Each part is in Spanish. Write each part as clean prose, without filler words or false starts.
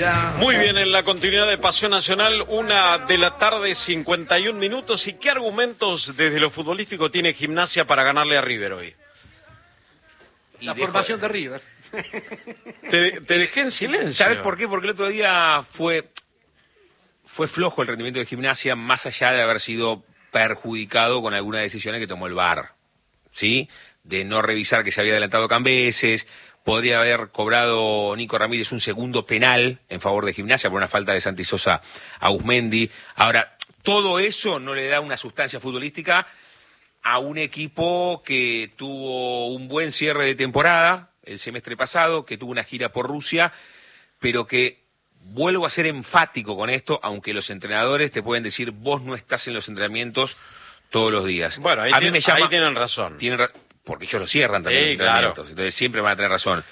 Ya. Muy bien, en la continuidad de Pasión Nacional, 1:51 p.m. ¿Y qué argumentos desde lo futbolístico tiene Gimnasia para ganarle a River hoy? La formación de River. Te dejé en silencio. ¿Sabes por qué? Porque el otro día fue flojo el rendimiento de Gimnasia, más allá de haber sido perjudicado con algunas decisiones que tomó el VAR, ¿sí? De no revisar que se había adelantado Cambeses. Podría haber cobrado Nico Ramírez un segundo penal en favor de Gimnasia por una falta de Santi Sosa a Uzmendi. Ahora, todo eso no le da una sustancia futbolística a un equipo que tuvo un buen cierre de temporada el semestre pasado, que tuvo una gira por Rusia, pero que, vuelvo a ser enfático con esto, aunque los entrenadores te pueden decir, vos no estás en los entrenamientos todos los días. Bueno, ahí tienen razón. Porque ellos lo cierran también, sí, los entrenamientos, claro. Entonces siempre van a tener razón.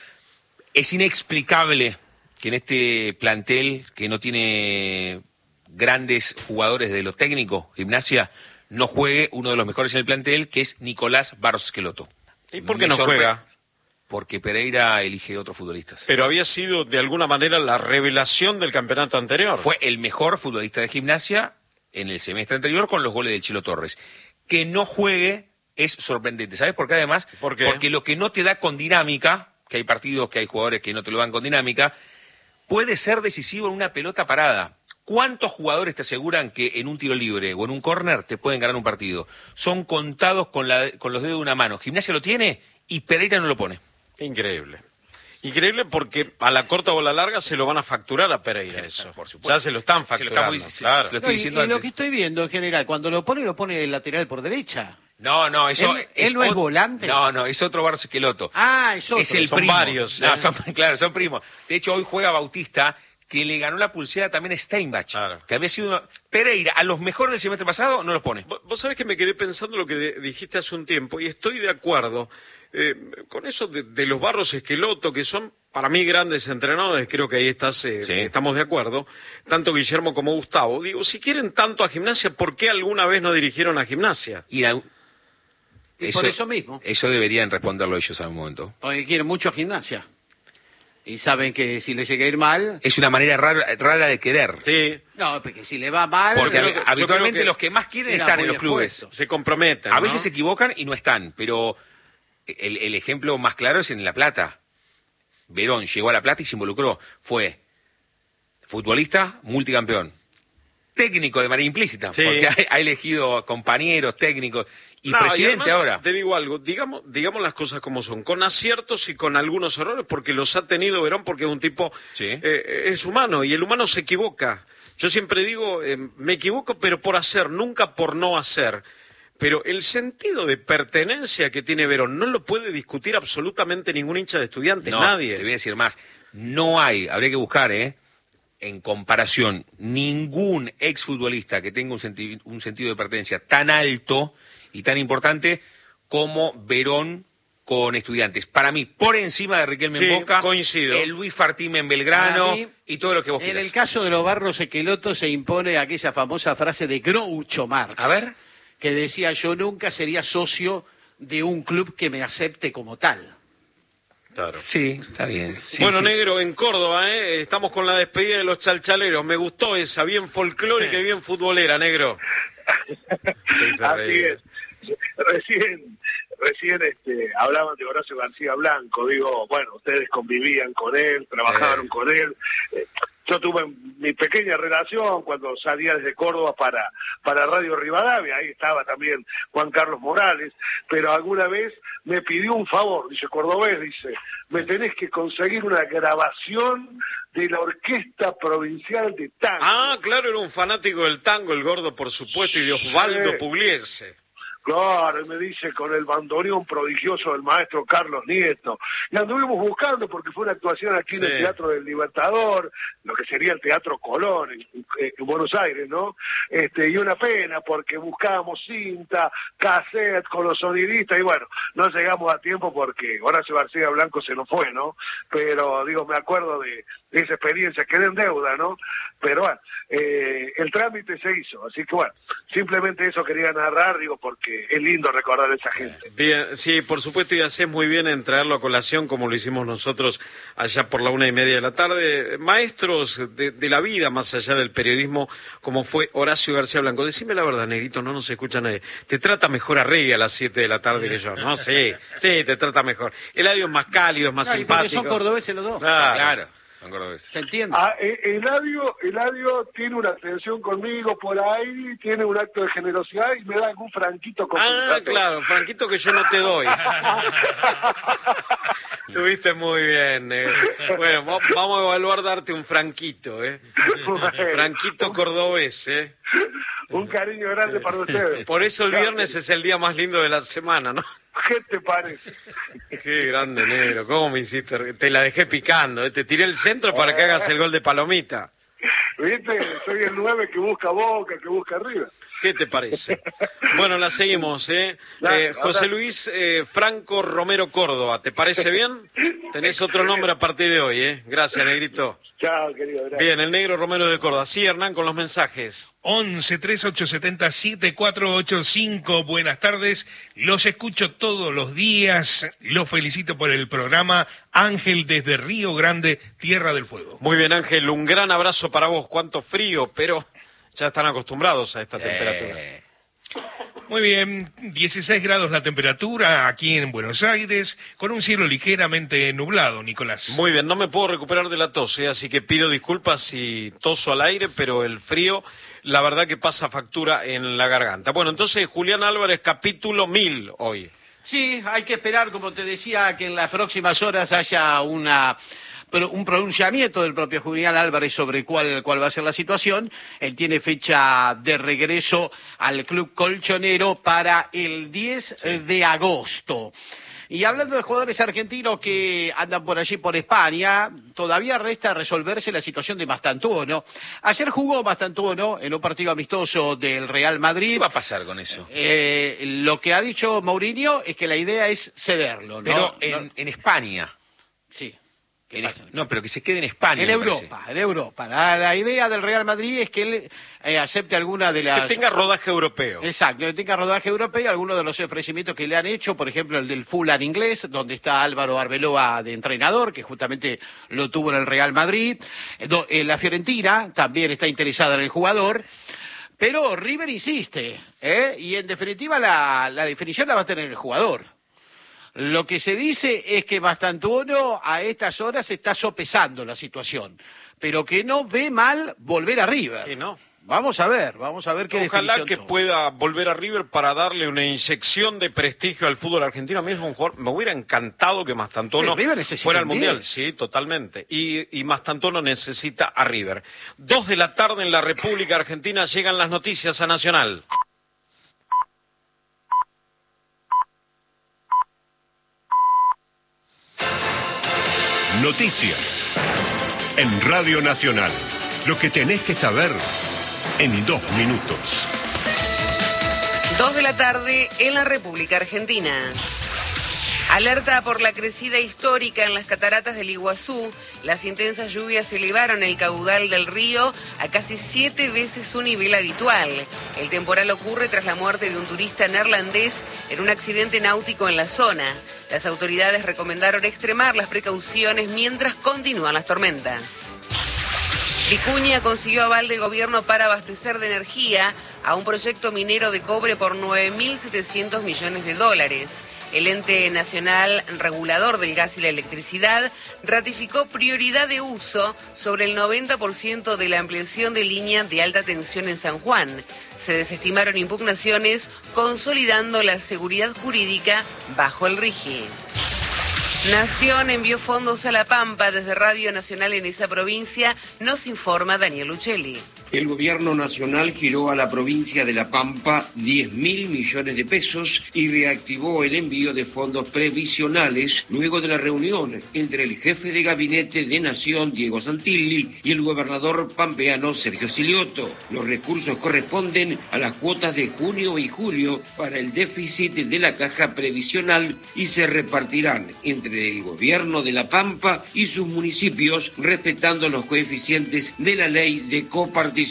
Es inexplicable que en este plantel, que no tiene grandes jugadores de lo técnico, Gimnasia, no juegue uno de los mejores en el plantel, que es Nicolás Barros Schelotto. ¿Y por qué no juega? Porque Pereira elige otros futbolistas. Pero había sido, de alguna manera, la revelación del campeonato anterior. Fue el mejor futbolista de Gimnasia en el semestre anterior con los goles del Chilo Torres. Que no juegue es sorprendente. ¿Sabes por qué además? ¿Por qué? Porque lo que no te da con dinámica, que hay partidos, que hay jugadores que no te lo dan con dinámica, puede ser decisivo en una pelota parada. ¿Cuántos jugadores te aseguran que en un tiro libre o en un córner te pueden ganar un partido? Son contados con los dedos de una mano. Gimnasia lo tiene y Pereira no lo pone. Increíble. Increíble porque a la corta o a la larga se lo van a facturar a Pereira eso. Por supuesto. Ya se lo están facturando. Se lo estoy diciendo y lo antes. que estoy viendo en general, cuando lo pone el lateral por derecha. No, eso ¿Él no es volante? No, es otro Barros Schelotto. Ah, es otro. Es el Son primo. varios, No, claro, son primos. De hecho, hoy juega Bautista, que le ganó la pulseada también a Steinbach, claro. Que había sido Pereira, a los mejores del semestre pasado, no los pone. Vos sabés que me quedé pensando lo que dijiste hace un tiempo, y estoy de acuerdo con eso de los Barros Schelotto, que son para mí grandes entrenadores, creo que ahí estamos de acuerdo, tanto Guillermo como Gustavo. Digo, si quieren tanto a Gimnasia, ¿por qué alguna vez no dirigieron a Gimnasia? Y por eso mismo. Eso deberían responderlo ellos en un momento. Porque quieren mucho a Gimnasia. Y saben que si le llega a ir mal... Es una manera rara de querer. Sí. No, porque si le va mal... Porque yo habitualmente creo que los que más quieren era están muy en los clubes. expuesto. Se comprometen, A ¿no? veces se equivocan y no están, pero el ejemplo más claro es en La Plata. Verón llegó a La Plata y se involucró. Fue futbolista, multicampeón. Técnico de manera implícita, Sí. porque ha elegido compañeros, técnicos y No, presidente y además, ahora. Te digo algo, digamos las cosas como son, con aciertos y con algunos errores, porque los ha tenido Verón, porque es un tipo, Sí. es humano, y el humano se equivoca. Yo siempre digo, me equivoco, pero por hacer, nunca por no hacer. Pero el sentido de pertenencia que tiene Verón no lo puede discutir absolutamente ningún hincha de Estudiantes, No, nadie. te voy a decir más. No hay, habría que buscar, en comparación, ningún exfutbolista que tenga un sentido de pertenencia tan alto y tan importante como Verón con Estudiantes. Para mí, por encima de Riquelme Sí, en Boca, coincido. el Luis Fartime en Belgrano Para mí, y todo lo que vos En quieras. el caso de los Barros Schelotto se impone aquella famosa frase de Groucho Marx. A ver. Que decía, yo nunca sería socio de un club que me acepte como tal. Claro. Sí, está bien. Sí, Bueno, sí. negro, en Córdoba, estamos con la despedida de los chalchaleros. Me gustó esa, bien folclórica y bien futbolera, negro. Así es. Recién hablaban de Horacio García Blanco. Digo, bueno, ustedes convivían con él, trabajaron con él. Yo tuve mi pequeña relación cuando salía desde Córdoba para Radio Rivadavia, ahí estaba también Juan Carlos Morales, pero alguna vez me pidió un favor, dice Cordobés, dice, me tenés que conseguir una grabación de la Orquesta Provincial de Tango. Ah, claro, era un fanático del tango, el gordo, por supuesto, y de Osvaldo Sí. Pugliese. Claro, y me dice con el bandoneón prodigioso del maestro Carlos Nieto. Y anduvimos buscando porque fue una actuación aquí en el Sí. Teatro del Libertador, lo que sería el Teatro Colón en Buenos Aires, ¿no? Y una pena porque buscábamos cinta, cassette con los sonidistas y bueno, no llegamos a tiempo porque Horacio García Blanco se nos fue, ¿no? Pero digo, me acuerdo de esa experiencia, quedé en deuda, ¿no? Pero bueno, el trámite se hizo, así que bueno, simplemente eso quería narrar, digo, porque es lindo recordar a esa gente. Bien, sí, por supuesto, y hacés muy bien en traerlo a colación, como lo hicimos nosotros allá por la 1:30 de la tarde. Maestros de la vida, más allá del periodismo, como fue Horacio García Blanco. Decime la verdad, negrito, no nos escucha nadie. Te trata mejor Arregui a las 7 de la tarde que yo, ¿no? Sí, te trata mejor. Eladio es más cálido, es más simpático. Porque son cordobeses los dos. Claro. ¿Se entiende? Eladio tiene una atención conmigo por ahí, tiene un acto de generosidad y me da algún franquito con claro, franquito que yo no te doy. Estuviste muy bien. Bueno, vamos a evaluar darte un franquito, Bueno, franquito cordobés, Un cariño grande para ustedes. Por eso el viernes es el día más lindo de la semana, ¿no? ¿Qué te parece? Qué grande, negro. ¿Cómo me hiciste? Te la dejé picando. Te tiré el centro para que hagas el gol de Palomita. ¿Viste? Soy el 9 que busca Boca, que busca arriba. ¿Qué te parece? Bueno, la seguimos, José Luis Franco Romero Córdoba. ¿Te parece bien? Tenés otro nombre a partir de hoy, Gracias, negrito. Chao, querido. Gracias. Bien, el negro Romero de Córdoba. Sí, Hernán, con los mensajes. 11 3870 7485. Buenas tardes. Los escucho todos los días. Los felicito por el programa. Ángel desde Río Grande, Tierra del Fuego. Muy bien, Ángel. Un gran abrazo para vos. Cuánto frío, pero ya están acostumbrados a esta temperatura. Muy bien, 16 grados la temperatura aquí en Buenos Aires, con un cielo ligeramente nublado, Nicolás. Muy bien, no me puedo recuperar de la tos, así que pido disculpas si toso al aire, pero el frío, la verdad que pasa factura en la garganta. Bueno, entonces, Julián Álvarez, capítulo 1000 hoy. Sí, hay que esperar, como te decía, que en las próximas horas haya un pronunciamiento del propio Julián Álvarez sobre cuál va a ser la situación. Él tiene fecha de regreso al club colchonero para el 10 de agosto. Y hablando de jugadores argentinos que andan por allí por España, todavía resta resolverse la situación de Mastantuono. Ayer jugó Mastantuono en un partido amistoso del Real Madrid. ¿Qué va a pasar con eso? Lo que ha dicho Mourinho es que la idea es cederlo, ¿no? Pero en España. Sí. No, pero que se quede en España. En Europa. La idea del Real Madrid es que él acepte alguna de las... Que tenga rodaje europeo. Exacto, que tenga rodaje europeo y algunos de los ofrecimientos que le han hecho, por ejemplo, el del Fulham inglés, donde está Álvaro Arbeloa de entrenador, que justamente lo tuvo en el Real Madrid. La Fiorentina también está interesada en el jugador. Pero River insiste, y en definitiva la definición la va a tener el jugador. Lo que se dice es que Mastantuono a estas horas está sopesando la situación, pero que no ve mal volver a River. Y no. Vamos a ver qué Ojalá que toma. pueda volver a River para darle una inyección de prestigio al fútbol argentino. A mí es un jugador, me hubiera encantado que Mastantuono fuera al Mundial. Sí, totalmente. Y Mastantuono necesita a River. 2 de la tarde en la República Argentina llegan las noticias a Nacional. Noticias en Radio Nacional. Lo que tenés que saber en 2 minutos. 2 de la tarde en la República Argentina. Alerta por la crecida histórica en las cataratas del Iguazú. Las intensas lluvias elevaron el caudal del río a casi 7 veces su nivel habitual. El temporal ocurre tras la muerte de un turista neerlandés en un accidente náutico en la zona. Las autoridades recomendaron extremar las precauciones mientras continúan las tormentas. Vicuña consiguió aval del gobierno para abastecer de energía a un proyecto minero de cobre por $9.700 millones. El ente nacional regulador del gas y la electricidad ratificó prioridad de uso sobre el 90% de la ampliación de línea de alta tensión en San Juan. Se desestimaron impugnaciones, consolidando la seguridad jurídica bajo el RIGI. Nación envió fondos a La Pampa desde Radio Nacional en esa provincia, nos informa Daniel Uccelli. El gobierno nacional giró a la provincia de La Pampa 10.000 millones de pesos y reactivó el envío de fondos previsionales luego de la reunión entre el jefe de gabinete de Nación, Diego Santilli, y el gobernador pampeano, Sergio Silioto. Los recursos corresponden a las cuotas de junio y julio para el déficit de la caja previsional y se repartirán entre el gobierno de La Pampa y sus municipios, respetando los coeficientes de la ley de coparticipación.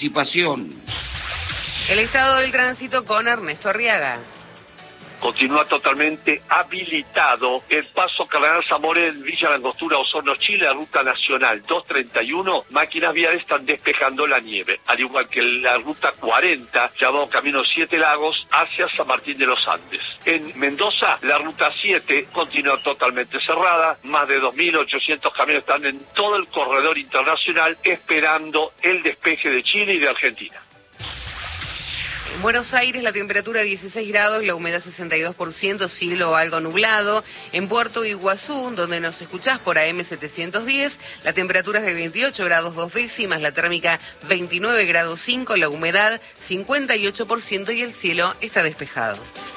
El estado del tránsito con Ernesto Arriaga. Continúa totalmente habilitado el paso Cardenal Zamorén, Villa Langostura, Osorno, Chile, la ruta nacional 231. Máquinas viales están despejando la nieve, al igual que la ruta 40, llamado Camino Siete Lagos, hacia San Martín de los Andes. En Mendoza, la ruta 7 continúa totalmente cerrada. Más de 2.800 camiones están en todo el corredor internacional esperando el despeje de Chile y de Argentina. En Buenos Aires la temperatura 16 grados, la humedad 62%, cielo algo nublado. En Puerto Iguazú, donde nos escuchás por AM 710, la temperatura es de 28 grados 2 décimas, la térmica 29 grados 5, la humedad 58% y el cielo está despejado.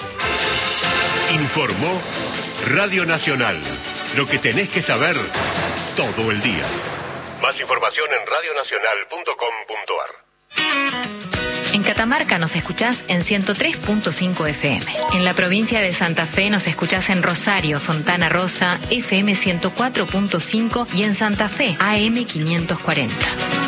Informó Radio Nacional. Lo que tenés que saber todo el día. Más información en radionacional.com.ar. En Catamarca nos escuchás en 103.5 FM. En la provincia de Santa Fe nos escuchás en Rosario, Fontana Rosa, FM 104.5 y en Santa Fe, AM 540.